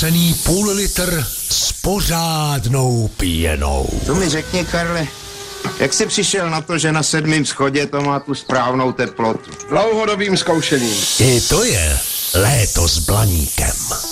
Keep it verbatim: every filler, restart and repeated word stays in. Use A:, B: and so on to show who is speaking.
A: Cený půl litr s pořádnou pěnou.
B: To mi řekni, Karle, jak jsi přišel na to, že na sedmém schodě to má tu správnou teplotu?
C: Dlouhodobým zkoušením.
A: I to je léto s Blaníkem.